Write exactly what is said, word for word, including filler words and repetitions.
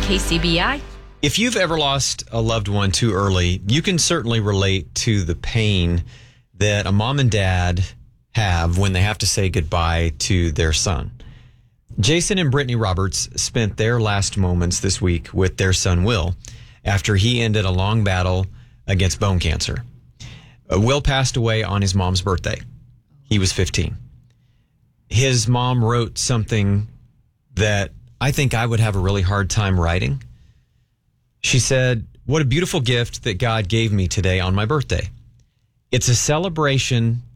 K C B I. If you've ever lost a loved one too early, you can certainly relate to the pain that a mom and dad have when they have to say goodbye to their son. Jason and Brittany Roberts spent their last moments this week with their son, Will, after he ended a long battle against bone cancer. Uh, Will passed away on his mom's birthday. He was fifteen. His mom wrote something that I think I would have a really hard time writing. She said, "What a beautiful gift that God gave me today on my birthday. It's a celebration